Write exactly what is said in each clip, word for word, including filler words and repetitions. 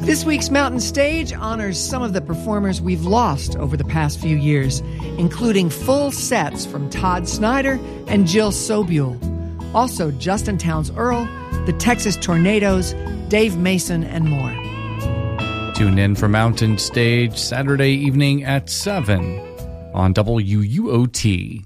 This week's Mountain Stage honors some of the performers we've lost over the past few years, including full sets from Todd Snyder and Jill Sobule. Also, Justin Townes Earle, the Texas Tornadoes, Dave Mason, and more. Tune in for Mountain Stage Saturday evening at seven on W U O T.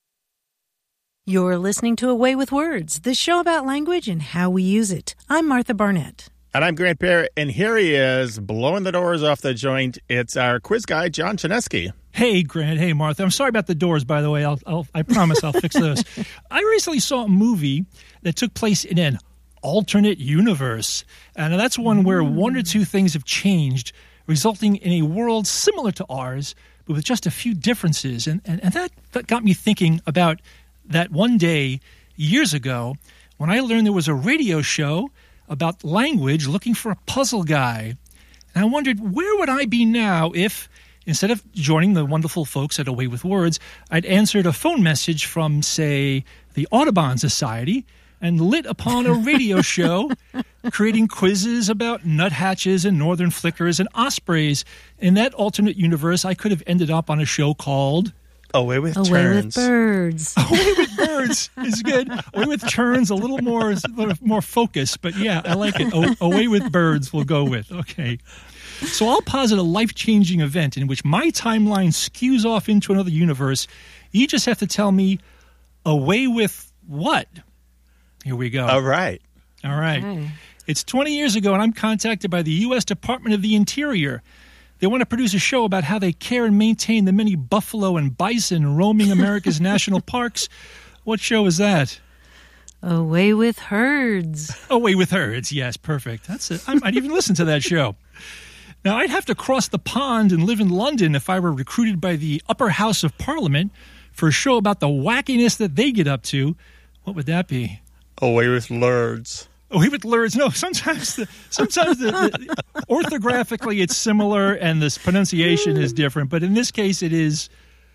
You're listening to Away with Words, the show about language and how we use it. I'm Martha Barnett. And I'm Grant Pear, and here he is, blowing the doors off the joint. It's our quiz guy, John Chaneski. Hey, Grant. Hey, Martha. I'm sorry about the doors, by the way. I'll, I'll, I promise I'll fix those. I recently saw a movie that took place in an alternate universe. And that's one where one or two things have changed, resulting in a world similar to ours, but with just a few differences. And, and, and that, that got me thinking about that one day, years ago, when I learned there was a radio show about language looking for a puzzle guy. And I wondered, where would I be now if, instead of joining the wonderful folks at Away with Words, I'd answered a phone message from, say, the Audubon Society and lit upon a radio show creating quizzes about nuthatches and northern flickers and ospreys. In that alternate universe, I could have ended up on a show called Away with Away Turns. with Birds. Away with Birds is good. Away with Turns, a little more more focused, but yeah, I like it. O- Away with Birds we'll go with. Okay. So I'll posit a life-changing event in which my timeline skews off into another universe. You just have to tell me, away with what? Here we go. All right. All right. Okay. It's twenty years ago, and I'm contacted by the U S Department of the Interior. They want to produce a show about how they care and maintain the many buffalo and bison roaming America's national parks. What show is that? Away with Herds. Away with Herds. Yes, perfect. That's it. I might even listen to that show. Now, I'd have to cross the pond and live in London if I were recruited by the Upper House of Parliament for a show about the wackiness that they get up to. What would that be? Away with Lurds. Away with Lurds. No, sometimes the, sometimes the, the, orthographically it's similar and the pronunciation is different, but in this case it is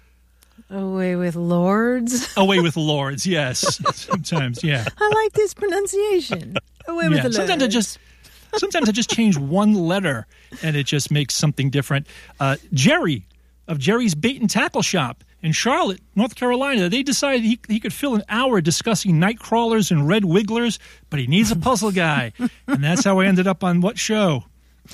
Away with Lords. Away with Lords. Yes, sometimes. Yeah, I like this pronunciation. Away with yeah. the Sometimes I Lords. just sometimes I just change one letter and it just makes something different. Uh, Jerry of Jerry's Bait and Tackle Shop in Charlotte, North Carolina, they decided he, he could fill an hour discussing night crawlers and red wigglers, but he needs a puzzle guy. And that's how I ended up on what show?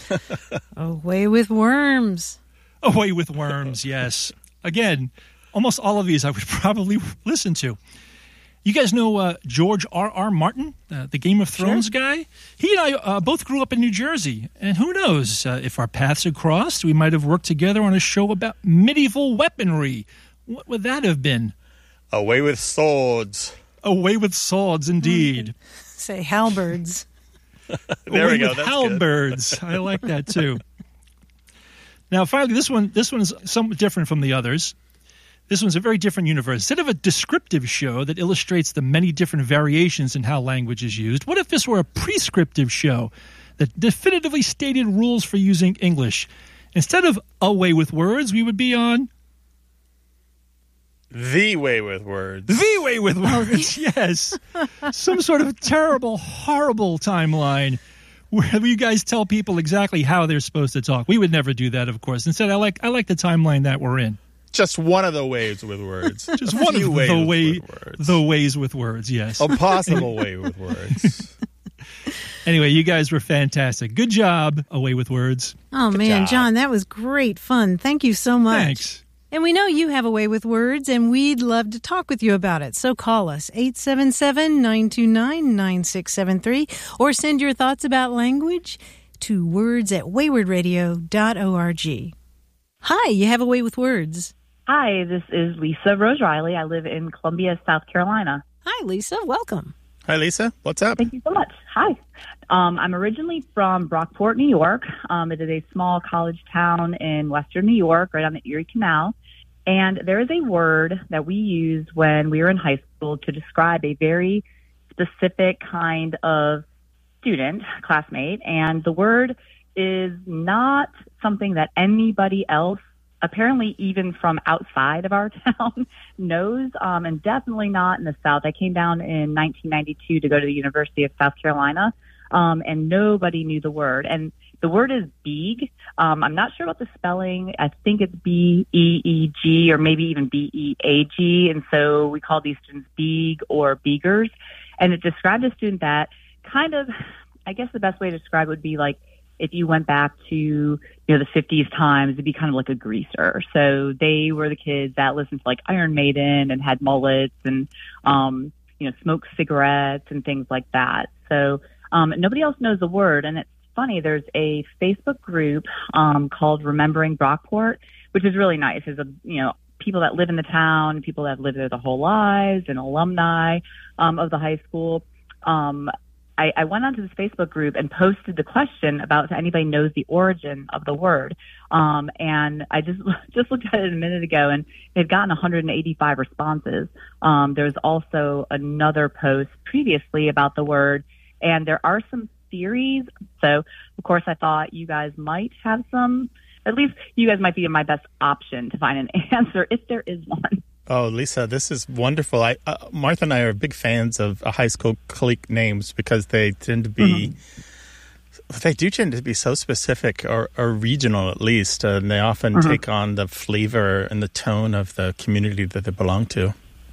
Away with Worms. Away with Worms, yes. Again, almost all of these I would probably listen to. You guys know uh, George R R. Martin, uh, the Game of Thrones Sure. guy? He and I uh, both grew up in New Jersey. And who knows, uh, if our paths had crossed, we might have worked together on a show about medieval weaponry. What would that have been? Away with Swords. Away with swords, indeed. Say halberds. There Away we go. with That's good. halberds. I like that too. Now, finally, this one this one is somewhat different from the others. This one's a very different universe. Instead of a descriptive show that illustrates the many different variations in how language is used, what if this were a prescriptive show that definitively stated rules for using English? Instead of Away with Words, we would be on The Way with Words. The Way with Words, yes. Some sort of terrible, horrible timeline where you guys tell people exactly how they're supposed to talk. We would never do that, of course. Instead, I like I like the timeline that we're in. Just one of the ways with words. Just one of Few ways the way, with words. the ways with words, yes. A possible way with words. Anyway, you guys were fantastic. Good job, Away with Words. Oh, Good man, job. John, that was great fun. Thank you so much. Thanks. And we know you have a way with words, and we'd love to talk with you about it. So call us, eight seven seven, nine two nine, nine six seven three, or send your thoughts about language to words at wayward radio dot org. Hi, you have a way with words. Hi, this is Lisa Rose Riley. I live in Columbia, South Carolina. Hi, Lisa. Welcome. Hi, Lisa. What's up? Thank you so much. Hi. Um, I'm originally from Brockport, New York. Um, it is a small college town in western New York, right on the Erie Canal. And there is a word that we used when we were in high school to describe a very specific kind of student, classmate. And the word is not something that anybody else, apparently even from outside of our town, knows, um, and definitely not in the South. I came down in nineteen ninety-two to go to the University of South Carolina. um, and nobody knew the word. And the word is beeg. Um, I'm not sure about the spelling. I think it's B E E G or maybe even B E A G. And so we call these students beeg or beegers. And it described a student that kind of, I guess the best way to describe it would be like if you went back to, you know, the fifties times, it'd be kind of like a greaser. So they were the kids that listened to like Iron Maiden and had mullets and, um, you know, smoked cigarettes and things like that. So um, nobody else knows the word. And it's funny, there's a Facebook group um, called Remembering Brockport, which is really nice. It's a, you know, people that live in the town, people that have lived there their whole lives, and alumni um, of the high school. Um, I, I went onto this Facebook group and posted the question about if anybody knows the origin of the word. Um, and I just just looked at it a minute ago, and they've gotten one hundred eighty-five responses. Um, there's also another post previously about the word, and there are some theories. So, of course, I thought you guys might have some. At least you guys might be my best option to find an answer if there is one. Oh, Lisa, this is wonderful. I, uh, Martha and I are big fans of uh, high school clique names because they tend to be, mm-hmm. they do tend to be so specific or, or regional at least, uh, and they often mm-hmm. take on the flavor and the tone of the community that they belong to.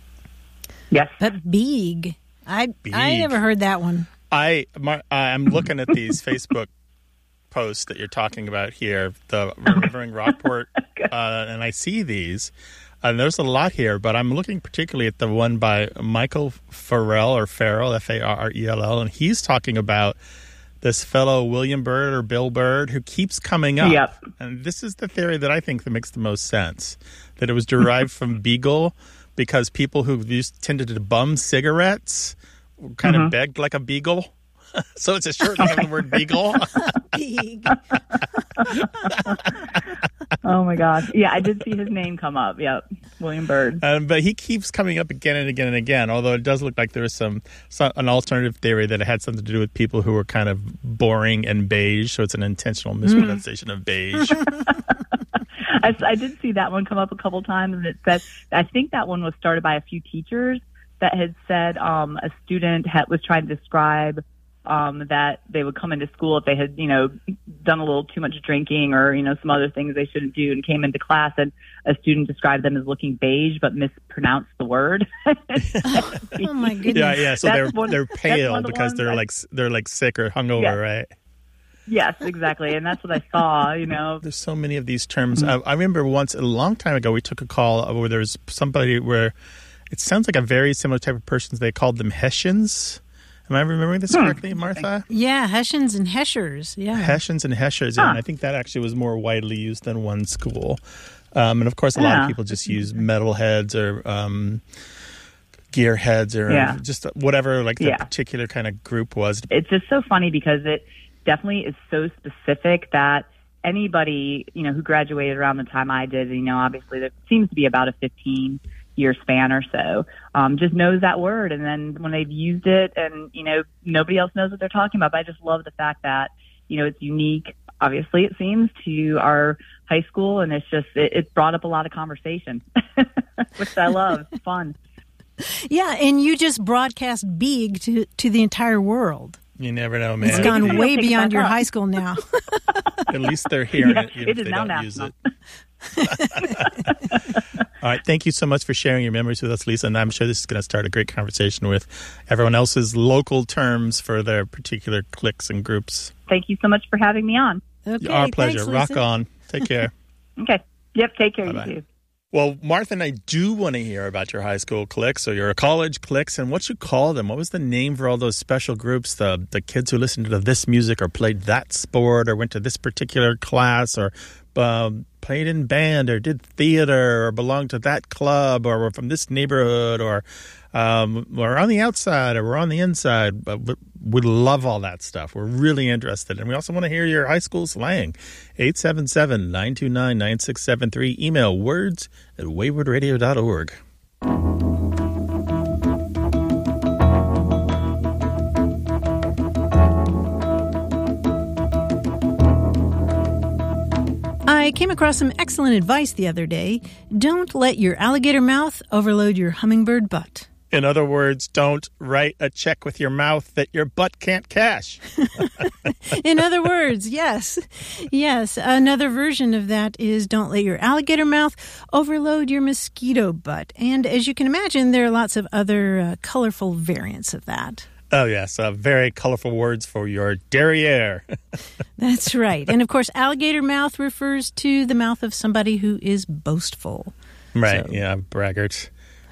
Yes. But beeg, I Beeg. I never heard that one. I, Mar- I'm looking at these Facebook posts that you're talking about here, the Remembering Rockport, uh, and I see these. And there's a lot here, but I'm looking particularly at the one by Michael Farrell or Farrell, F A R R E L L, and he's talking about this fellow William Byrd or Bill Byrd who keeps coming up. Yep. And this is the theory that I think that makes the most sense, that it was derived from beagle because people who used, tended to bum cigarettes kind mm-hmm. of begged like a beagle. So it's a short name of the word beagle. Beeg. Oh, my gosh. Yeah, I did see his name come up. Yep, William Byrd. Um, but he keeps coming up again and again and again, although it does look like there is some, some an alternative theory that it had something to do with people who were kind of boring and beige, so it's an intentional mispronunciation mm. of beige. I, I did see that one come up a couple times, and it said, I think that one was started by a few teachers that had said um, a student had, was trying to describe Um, that they would come into school if they had, you know, done a little too much drinking or, you know, some other things they shouldn't do, and came into class and a student described them as looking beige but mispronounced the word. Oh my goodness! Yeah, yeah. So that's they're one, they're pale the because they're I, like they're like sick or hungover, yes. right? Yes, exactly, and that's what I saw. You know, there's so many of these terms. Mm-hmm. I, I remember once a long time ago we took a call where there was somebody where it sounds like a very similar type of person. They called them Hessians. Am I remembering this correctly, hmm. Martha? Yeah, Hessians and Heshers. Yeah, Hessians and Heshers. Yeah, huh. and I think that actually was more widely used than one school. Um, and of course, a yeah. lot of people just use metalheads or um, gearheads or yeah. just whatever like the yeah. particular kind of group was. It's just so funny because it definitely is so specific that anybody, you know, who graduated around the time I did, you know, obviously there seems to be about a fifteen year span or so, um, just knows that word. And then when they've used it and, you know, nobody else knows what they're talking about. But I just love the fact that, you know, it's unique, obviously it seems, to our high school. And it's just, it, it brought up a lot of conversation, which I love. It's fun. Yeah. And you just broadcast beeg to, to the entire world. You never know, man. It's gone way beyond your high school now. At least they're hearing yeah, it, even it if is they now don't national. use it. All right. Thank you so much for sharing your memories with us, Lisa. And I'm sure this is going to start a great conversation with everyone else's local terms for their particular cliques and groups. Thank you so much for having me on. Okay, Our pleasure. thanks, Rock on. Take care. Okay. Yep. Take care. Bye-bye. You too. Well, Martha and I do want to hear about your high school cliques or your college cliques and what you call them. What was the name for all those special groups, the the kids who listened to this music or played that sport or went to this particular class or um, played in band or did theater or belonged to that club or were from this neighborhood or um, were on the outside or were on the inside. But we love all that stuff. We're really interested. And we also want to hear your high school slang. eight seven seven, nine two nine, nine six seven three. Email words at wayward radio dot org. I came across some excellent advice the other day. Don't let your alligator mouth overload your hummingbird butt. In other words, don't write a check with your mouth that your butt can't cash. In other words, yes. Yes. Another version of that is don't let your alligator mouth overload your mosquito butt. And as you can imagine, there are lots of other uh, colorful variants of that. Oh, yes. Uh, very colorful words for your derriere. That's right. And, of course, alligator mouth refers to the mouth of somebody who is boastful. Right. So. Yeah, braggart.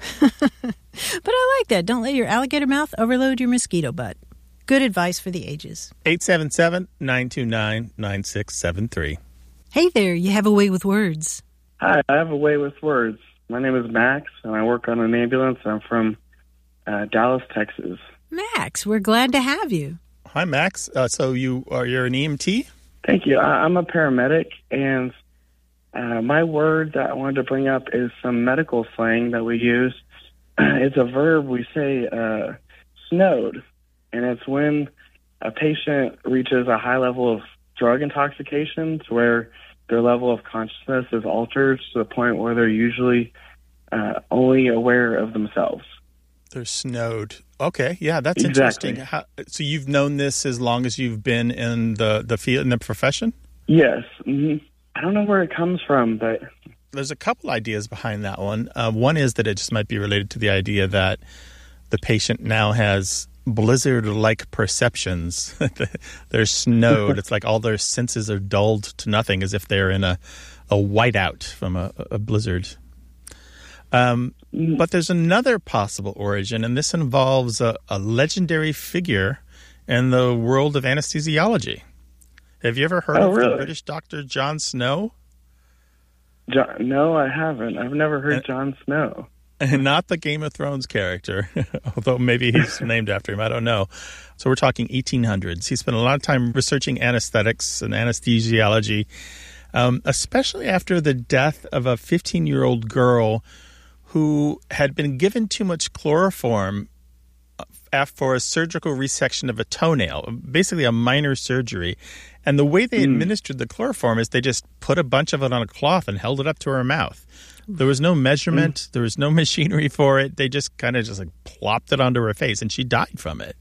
But I like that. Don't let your alligator mouth overload your mosquito butt. Good advice for the ages. eight seven seven, nine two nine, nine six seven three. Hey there, you have a way with words. Hi, I have a way with words. My name is Max, and I work on an ambulance. I'm from uh, Dallas, Texas. Max, we're glad to have you. Hi, Max. Uh, so you are you're an E M T? Thank you. I, I'm a paramedic, and uh, my word that I wanted to bring up is some medical slang that we use. It's a verb. We say uh, snowed, and it's when a patient reaches a high level of drug intoxication to where their level of consciousness is altered to the point where they're usually uh, only aware of themselves. They're snowed. Okay, yeah, that's Exactly. interesting. How, so you've known this as long as you've been in the, the field, in the profession? Yes. Mm-hmm. I don't know where it comes from, but... There's a couple ideas behind that one. Uh, one is that it just might be related to the idea that the patient now has blizzard-like perceptions. They're snowed. It's like all their senses are dulled to nothing, as if they're in a, a whiteout from a, a blizzard. Um, but there's another possible origin, and this involves a, a legendary figure in the world of anesthesiology. Have you ever heard Oh, of really? the British doctor John Snow? John, no, I haven't. I've never heard Jon Snow. And not the Game of Thrones character, although maybe he's named after him. I don't know. So we're talking eighteen hundreds. He spent a lot of time researching anesthetics and anesthesiology, um, especially after the death of a fifteen-year-old girl who had been given too much chloroform for a surgical resection of a toenail, basically a minor surgery. And the way they mm. administered the chloroform is they just put a bunch of it on a cloth and held it up to her mouth. There was no measurement. Mm. There was no machinery for it. They just kind of just like plopped it onto her face, and she died from it.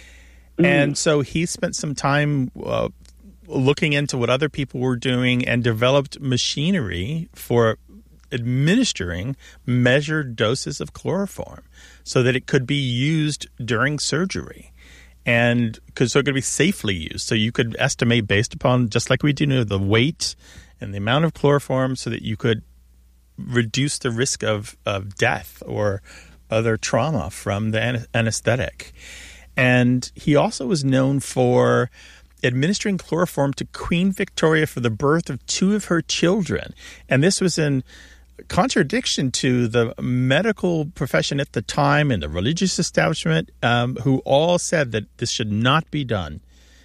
Mm. And so he spent some time uh, looking into what other people were doing and developed machinery for administering measured doses of chloroform so that it could be used during surgery. And because so it could be safely used. So you could estimate based upon, just like we do know, the weight and the amount of chloroform so that you could reduce the risk of, of death or other trauma from the anesthetic. And he also was known for administering chloroform to Queen Victoria for the birth of two of her children. And this was in contradiction to the medical profession at the time and the religious establishment, um, who all said that this should not be done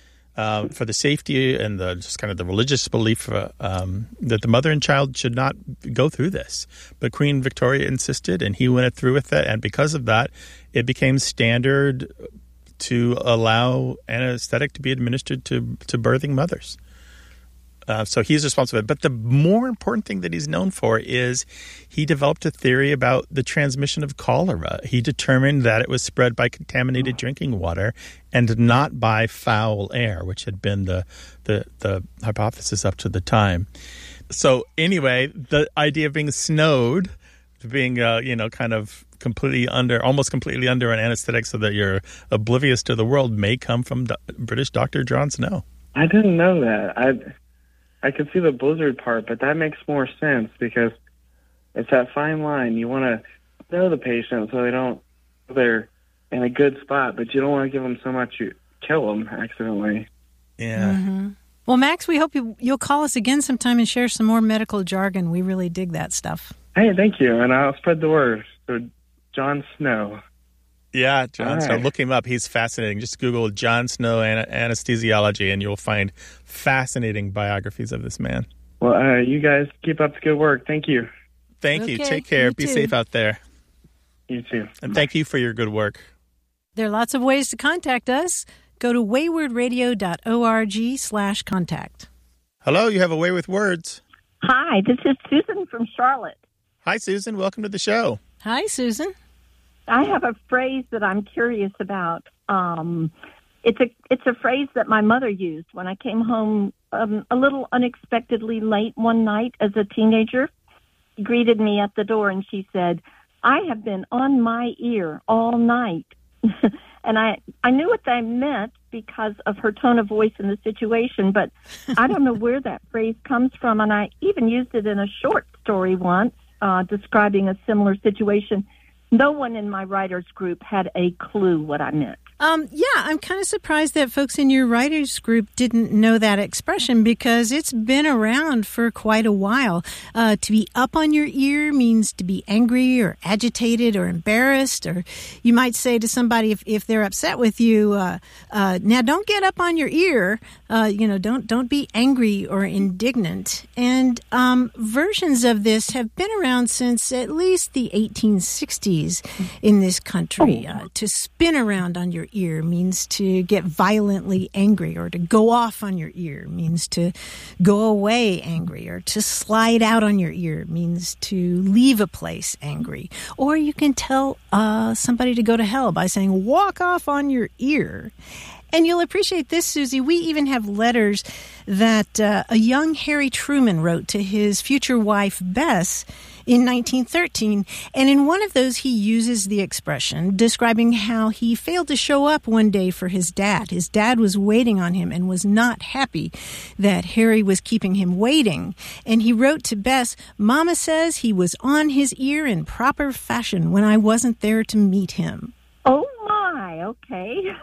uh, for the safety and the just kind of the religious belief uh, um, that the mother and child should not go through this. But Queen Victoria insisted, and he went through with it. And because of that, it became standard to allow anesthetic to be administered to, to birthing mothers. Uh, so he's responsible. But the more important thing that he's known for is he developed a theory about the transmission of cholera. He determined that it was spread by contaminated drinking water and not by foul air, which had been the, the, the hypothesis up to the time. So anyway, the idea of being snowed, being, uh, you know, kind of completely under, almost completely under an anesthetic so that you're oblivious to the world may come from do- British Doctor John Snow. I didn't know that. I I could see the blizzard part, but that makes more sense because it's that fine line. You want to know the patient so they don't, they're in a good spot, but you don't want to give them so much you kill them accidentally. Yeah. Mm-hmm. Well, Max, we hope you, you'll call us again sometime and share some more medical jargon. We really dig that stuff. Hey, thank you, and I'll spread the word. So, Jon Snow. Yeah, John All Snow. right. Look him up. He's fascinating. Just Google John Snow an- anesthesiology, and you'll find fascinating biographies of this man. Well, uh, you guys keep up the good work. Thank you. Thank you. Okay, Take care. you Be too. safe out there. You too. And thank you for your good work. There are lots of ways to contact us. Go to waywardradio.org slash contact. Hello, you have a way with words. Hi, this is Susan from Charlotte. Hi, Susan. Welcome to the show. Hi, Susan. I have a phrase that I'm curious about. Um, it's a it's a phrase that my mother used when I came home um, a little unexpectedly late one night as a teenager. She greeted me at the door and she said, "I have been on my ear all night." And I, I knew what that meant because of her tone of voice in the situation, but I don't know where that phrase comes from. And I even used it in a short story once, uh, describing a similar situation. No one in my writers group had a clue what I meant. Um, yeah, I'm kind of surprised that folks in your writers group didn't know that expression because it's been around for quite a while. Uh, to be up on your ear means to be angry or agitated or embarrassed, or you might say to somebody if, if they're upset with you, uh, uh, now don't get up on your ear. Uh, you know, don't don't be angry or indignant. And um, versions of this have been around since at least the eighteen sixties in this country. Uh, to spin around on your ear means to get violently angry, or to go off on your ear means to go away angry, or to slide out on your ear means to leave a place angry. Or you can tell uh, somebody to go to hell by saying, walk off on your ear. And you'll appreciate this, Susie. We even have letters that uh, a young Harry Truman wrote to his future wife, Bess, in nineteen thirteen. And in one of those, he uses the expression describing how he failed to show up one day for his dad. His dad was waiting on him and was not happy that Harry was keeping him waiting. And he wrote to Bess, "Mama says he was on his ear in proper fashion when I wasn't there to meet him." Oh, my. Okay.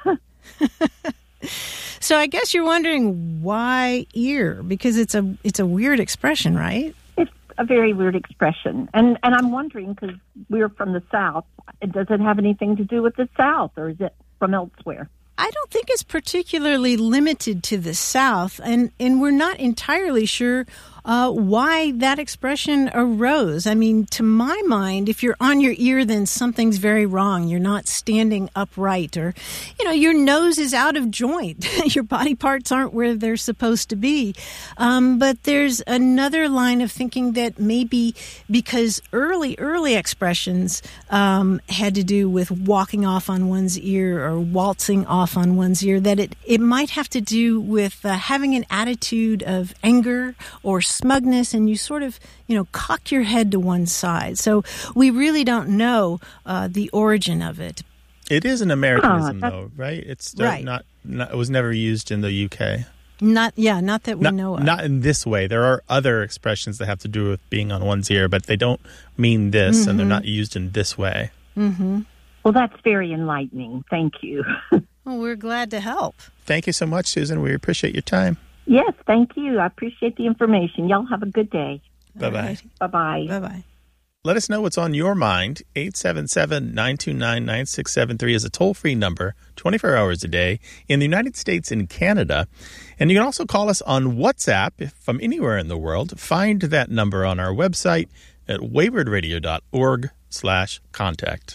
So I guess you're wondering why ear, because it's a it's a weird expression, right? It's a very weird expression. And and I'm wondering, because we're from the South, does it have anything to do with the South, or is it from elsewhere? I don't think it's particularly limited to the South, and, and we're not entirely sure uh, why that expression arose. I mean, to my mind, if you're on your ear, then something's very wrong. You're not standing upright, or, you know, your nose is out of joint. Your body parts aren't where they're supposed to be. Um, but there's another line of thinking that maybe because early, early expressions um, had to do with walking off on one's ear or waltzing off on one's ear, that it, it might have to do with uh, having an attitude of anger or smugness, and you sort of, you know, cock your head to one side. So we really don't know uh, the origin of it. It is an Americanism, oh, though, right? It's uh, right. Not, not. It was never used in the U K. Not, yeah, not that we not, know of. Not in this way. There are other expressions that have to do with being on one's ear, but they don't mean this, mm-hmm. and they're not used in this way. Mm-hmm. Well, that's very enlightening. Thank you. Well, we're glad to help. Thank you so much, Susan. We appreciate your time. Yes, thank you. I appreciate the information. Y'all have a good day. Bye-bye. Right. Bye-bye. Bye-bye. Let us know what's on your mind. eight seven seven, nine two nine, nine six seven three is a toll-free number, twenty-four hours a day, in the United States and Canada. And you can also call us on WhatsApp from anywhere in the world. Find that number on our website at waywardradio.org slash contact.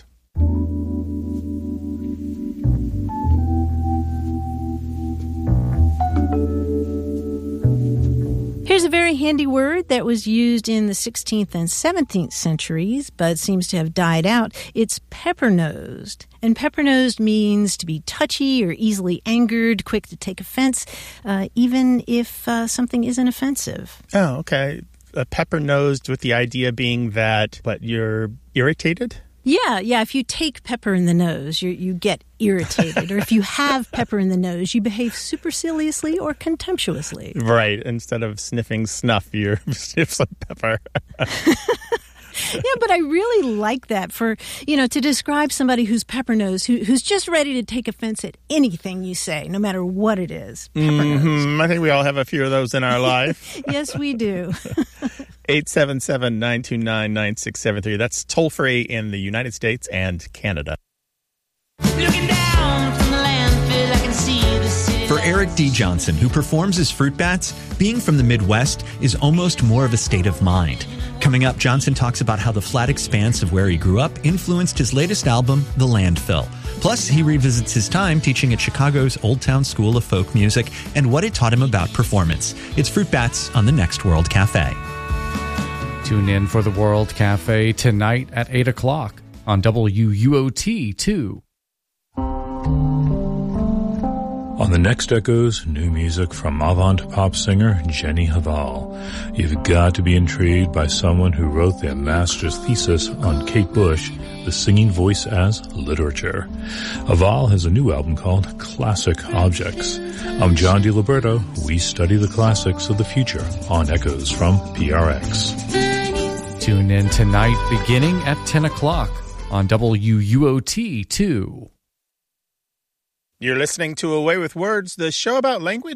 Here's a very handy word that was used in the sixteenth and seventeenth centuries, but seems to have died out. It's pepper-nosed. And pepper-nosed means to be touchy or easily angered, quick to take offense, uh, even if uh, something isn't offensive. Oh, okay. Uh, pepper-nosed with the idea being that, what, you're irritated? Yeah, yeah. If you take pepper in the nose, you you get irritated. Or if you have pepper in the nose, you behave superciliously or contemptuously. Right. Instead of sniffing snuff, you sniff some pepper. Yeah, but I really like that for, you know, to describe somebody who's pepper-nosed, who, who's just ready to take offense at anything you say, no matter what it is. Pepper-nosed. Mm-hmm. I think we all have a few of those in our life. Yes, we do. eight seven seven, nine two nine, nine six seven three. That's toll-free in the United States and Canada. Looking down from the landfill, I can see the city. For Eric D. Johnson, who performs as Fruit Bats, being from the Midwest is almost more of a state of mind. Coming up, Johnson talks about how the flat expanse of where he grew up influenced his latest album, The Landfill. Plus, he revisits his time teaching at Chicago's Old Town School of Folk Music and what it taught him about performance. It's Fruit Bats on the Next World Cafe. Tune in for the World Cafe tonight at eight o'clock. on W U O T two. On the next Echoes, new music from avant pop singer Jenny Hval. You've got to be intrigued by someone who wrote their master's thesis on Kate Bush, the singing voice as literature. Hval has a new album called Classic Objects. I'm John DiLiberto. We study the classics of the future on Echoes from P R X. Tune in tonight beginning at ten o'clock on W U O T two. You're listening to Away with Words, the show about language